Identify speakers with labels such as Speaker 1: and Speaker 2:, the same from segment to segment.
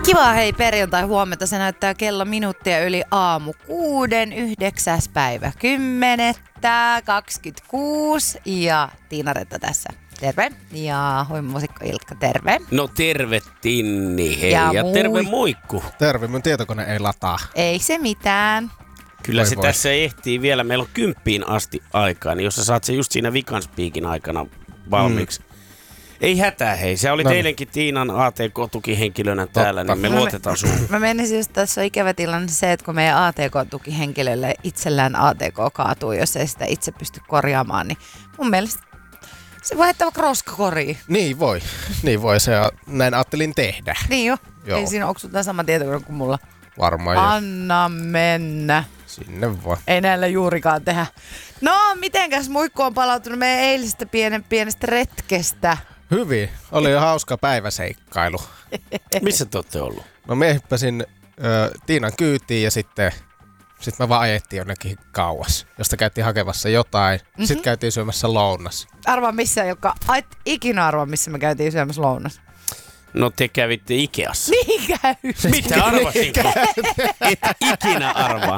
Speaker 1: Kiva hei perjantai huomenta. Se näyttää kello minuuttia yli aamu 6, 9. päivä 10.26 ja Tiina Retta tässä. Terve. Ja huimuusikko Ilkka, terve.
Speaker 2: No terve Tinni, hei ja terve Muikku.
Speaker 3: Terve, mun tietokone ei lataa.
Speaker 1: Ei se mitään.
Speaker 2: Kyllä se tässä ehtii vielä. Meillä on 10 asti aikaa, niin jos sä saat se just siinä vikanspiikin aikana valmiiksi. Ei hätää hei, se oli teidänkin Tiinan ATK-tukihenkilönä täällä, niin me luotetaan suun.
Speaker 1: Mä menisin just tässä on ikävä tilanne se, että kun meidän ATK-tukihenkilölle itsellään ATK kaatuu, jos ei sitä itse pysty korjaamaan, niin mun mielestä se voi heittää vaikka roskakoriin.
Speaker 3: Niin voi, näin ajattelin tehdä.
Speaker 1: Niin jo. Ei siinä oksuta sama tietokone kuin mulla.
Speaker 3: Varmaan
Speaker 1: Anna mennä.
Speaker 3: Sinne vaan.
Speaker 1: Ei näillä juurikaan tehdä. No, mitenkäs Muikku on palautunut meidän eilisestä pienestä retkestä?
Speaker 3: Hyvin. Oli jo hauska päiväseikkailu.
Speaker 2: Missä te olette ollut?
Speaker 3: No me hyppäsin Tiinan kyytiin ja sitten mä vaan ajettiin jonnekin kauas, josta käytiin hakemassa jotain. Sitten käytiin syömässä lounas.
Speaker 1: Arvaa missä, joka ikinä arvaa missä me käytiin syömässä lounas.
Speaker 2: No te kävitte Ikeassa.
Speaker 1: Niin käy.
Speaker 2: Mitä arvasinko? Et ikinä arvaa.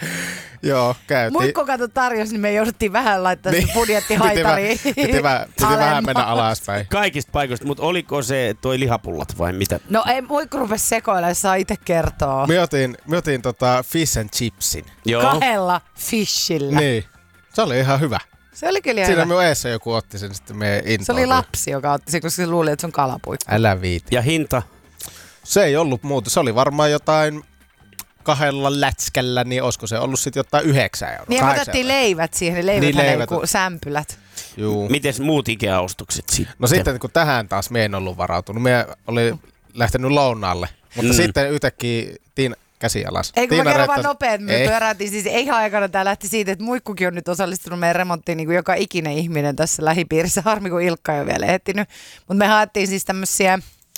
Speaker 3: Joo, käytiin.
Speaker 1: Muikko kato tarjosi, niin me jouduttiin vähän laittaa sitä budjettihaitariin.
Speaker 3: Piti vähän mennä alaspäin.
Speaker 2: Kaikista paikoista, mutta oliko se toi lihapullat vai mitä?
Speaker 1: No ei, Muikko rupesi sekoilemaan, saa itse kertoa.
Speaker 3: Me otin fish and chipsin.
Speaker 2: Joo.
Speaker 1: 2 fishillä.
Speaker 3: Niin, se oli ihan hyvä.
Speaker 1: Se oli kyllä
Speaker 3: siinä
Speaker 1: hyvä.
Speaker 3: minun eessä joku otti sen, sitten me intoutui.
Speaker 1: Se oli lapsi, joka otti sen, koska se luuli, että se on kalapuikko.
Speaker 3: Älä viiti.
Speaker 2: Ja hinta?
Speaker 3: Se ei ollut muuta. Se oli varmaan jotain 2 lätskällä, niin olisiko se ollut sitten jotain 9 €.
Speaker 1: Niin me otettiin leivät siihen, leivät kuin sämpylät.
Speaker 3: Juu.
Speaker 2: Mites muut Ikea-ostokset sitten?
Speaker 3: No sitten kun tähän taas me en ollut varautunut. Me oli lähtenyt lounaalle, mutta sitten yhtäkkiä käsi alas.
Speaker 1: Ei kun
Speaker 3: Tiina
Speaker 1: mä kerron vaan
Speaker 3: Retta-
Speaker 1: nopeet, me pyörätiin siis ihan aikana tää lähti siitä, että Muikkukin on nyt osallistunut meidän remonttiin niin kuin joka ikinen ihminen tässä lähipiirissä. Harmi kun Ilkka ei ole vielä ehtinyt. Mutta me haettiin siis tämmösiä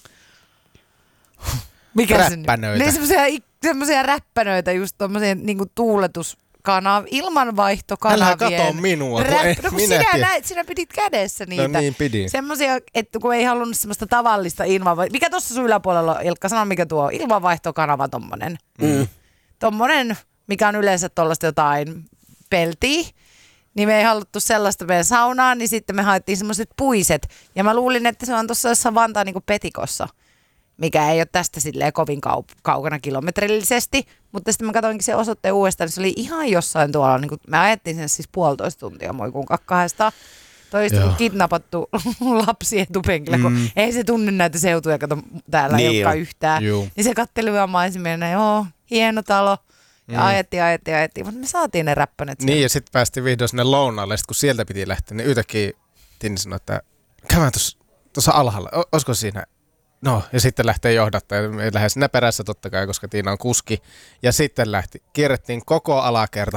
Speaker 3: räppänöitä.
Speaker 1: Niin semmosia räppänöitä, just tommosien niinku ilmanvaihtokanavien.
Speaker 3: Älä kato minua, kun
Speaker 1: sinä pidit kädessä niitä.
Speaker 3: No niin pidin.
Speaker 1: Semmosia, että kun ei halunnut semmoista tavallista mikä tossa sun yläpuolella on, Ilkka? Sano mikä tuo ilmanvaihtokanava tommonen. Tommonen, mikä on yleensä tollaista jotain peltiä. Niin me ei haluttu sellaista meidän saunaan, niin sitten me haettiin semmoiset puiset. Ja mä luulin, että se on tuossa jossain Vantaan niin kuin Petikossa, mikä ei ole tästä silleen kovin kaukana kilometrillisesti. Mutta sitten mä katsoinkin sen osoitteen uudestaan, niin se oli ihan jossain tuolla. Niin me ajettiin sen siis 1,5 tuntia Muikun kahdesta. Toista kuin kidnappattu lapsi etupenkillä, kun ei se tunne näitä seutuja, kato täällä ei olekaan yhtään. Niin se katteli vaan maisemia, joo, hieno talo. Ja ajettiin, mutta me saatiin ne räppönet siellä.
Speaker 3: Niin, ja sitten päästiin vihdoin sinne lounaalle, sitten kun sieltä piti lähteä, niin yhtäkkiä Tinni sanoi, että käydään tuossa alhaalla, olisiko siinä? No, ja sitten lähtee johdattaa, ja me lähdetään sinne perässä totta kai, koska Tiina on kuski. Ja sitten kierrettiin koko alakerta.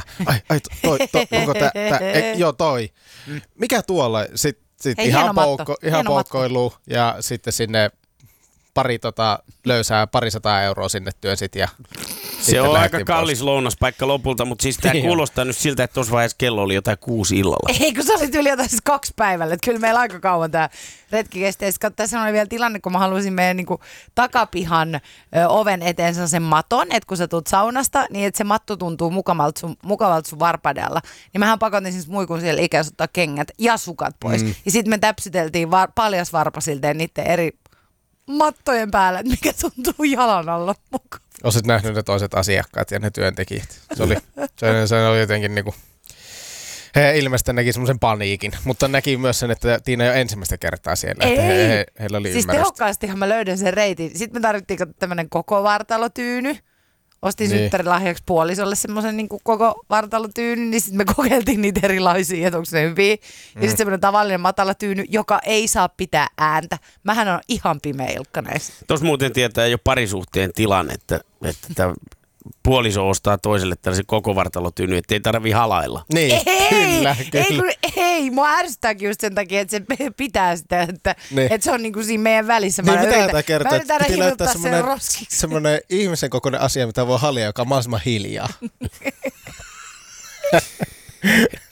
Speaker 3: Toi. Mikä tuolla? Sitten ihan poukkoilu, ja sitten sinne pari löysää 200 € sinne työnsit ja
Speaker 2: se on aika kallis lounaspaikka lopulta, mutta siis tää kuulostaa nyt siltä, että tuossa vaiheessa kello oli jotain 6 illalla.
Speaker 1: Ei, kun se oli yli jotain siis 2 päivällä. Että kyllä meillä aika kauan tää retki kesti. Ja tässä oli vielä tilanne, kun mä halusin meidän niinku takapihan oven eteen sen maton, että kun sä tuut saunasta, niin että se matto tuntuu mukavalta sun varpadealla. Niin mähän pakotin siis Muikun siellä ikäis ottaa kengät ja sukat pois. Ja sitten me täpsyteltiin paljasvarpasilta niiden eri mattojen päällä, että mikä tuntuu jalan alla mukaan.
Speaker 3: Olet nähnyt ne toiset asiakkaat ja ne työntekijät. Se oli jotenkin niinku, he ilmeisesti näki semmoisen paniikin, mutta näki myös sen, että Tiina ei ole ensimmäistä kertaa siellä. Heillä oli
Speaker 1: siis
Speaker 3: ymmärrystä.
Speaker 1: Tehokkaastihan mä löydän sen reitin. Sitten me tarvittiin tämmönen koko vartalotyyny. Ostin synttärilahjaksi puolisolle semmoisen niin koko vartalotyynyn, niin sitten me kokeiltiin niitä erilaisia, että onko se hyviä. Ja sitten semmoinen tavallinen matala tyyny, joka ei saa pitää ääntä. Mähän on ihan pimeä Ilkka näissä.
Speaker 2: Tuossa muuten tietää jo parisuhteen tilanne, että puoliso ostaa toiselle tällaisen koko vartalotyyny, ettei tarvii halailla.
Speaker 3: Niin, kyllä.
Speaker 1: Ei, mua ärsyttääkin just sen takia, että se pitää sitä, että se on niinku siinä meidän välissä.
Speaker 3: Niin, mitä tätä kertoo?
Speaker 1: Mä yritän
Speaker 3: piti näyttää
Speaker 1: sen roskiksi.
Speaker 3: semmoinen ihmisen kokoinen asia, mitä voi halia, joka on mahdollisimman hiljaa.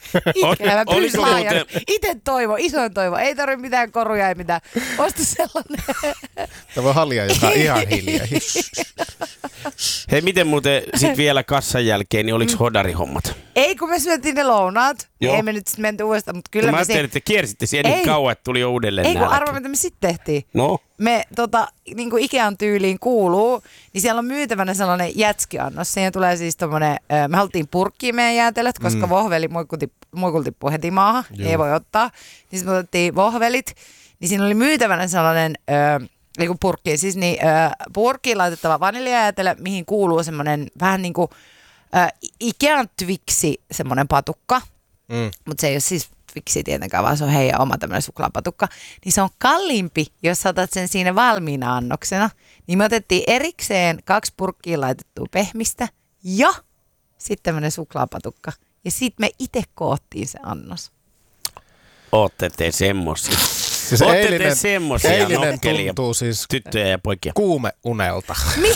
Speaker 1: Ikävä
Speaker 2: Oliko muuten...
Speaker 1: Itse isoin toivo. Ei tarvitse mitään koruja, ei mitään. Osta sellainen.
Speaker 3: Tämä voi halia, joka on ihan hiljaa.
Speaker 2: Hei, miten muuten sit vielä kassan jälkeen, niin oliks hodarihommat?
Speaker 1: Ei, kun me syötiin ne lounaat.
Speaker 2: Joo.
Speaker 1: Ei me nyt sitten menty uudestaan, mutta kyllä
Speaker 2: Mä ajattelin, että kiersitte siellä niin kauan, että tuli jo uudelleen
Speaker 1: Ei, kun
Speaker 2: nälkä.
Speaker 1: arva, mitä me sitten tehtiin.
Speaker 2: No?
Speaker 1: Me niin kuin Ikean tyyliin kuuluu, niin siellä on myytävänä sellainen jätskiannos. Siihen tulee siis tommonen, me haluttiin purkkiin meidän jäätelöt, koska vohveli muikul tippuu heti maahan, ei voi ottaa. Niin sitten me otettiin vohvelit, niin siinä oli myytävänä sellainen niin kuin purkkiin, siis niin, purkkiin laitettava vaniljajäätelö, mihin kuuluu semmoinen vähän niin kuin Ikean Twixi semmoinen patukka, mutta se ei ole siis Twixi tietenkään, vaan se on heidän oma tämmöinen suklaapatukka, niin se on kalliimpi, jos sä otat sen siinä valmiina annoksena. Niin me otettiin erikseen 2 purkkiin laitettua pehmistä ja sitten tämmöinen suklaapatukka. Ja sitten me itse koottiin se annos.
Speaker 2: Ootte te semmosia.
Speaker 3: Siis
Speaker 2: Ootte te semmosia
Speaker 3: eilinen
Speaker 2: nokkelia
Speaker 3: tuntuu siis
Speaker 2: tyttöjä ja poikia.
Speaker 3: kuumeunelta.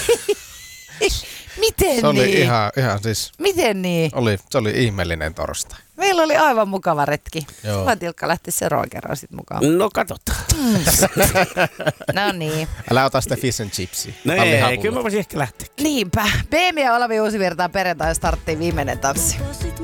Speaker 1: Miten
Speaker 3: Se oli
Speaker 1: niin?
Speaker 3: ihan siis,
Speaker 1: Miten niin?
Speaker 3: se oli ihmeellinen torstai.
Speaker 1: Meillä oli aivan mukava retki.
Speaker 3: Joo.
Speaker 1: Mä Tilkka lähti seuraavan kerran sit mukaan.
Speaker 2: No katsotaan.
Speaker 1: No niin.
Speaker 3: Älä ota sitä fish and chipsia.
Speaker 2: No ei, kyllä mä voisin ehkä lähteä.
Speaker 1: Niinpä. Beemi ja Olavi Uusivirtaan perjantai starttiin viimeinen tanssi.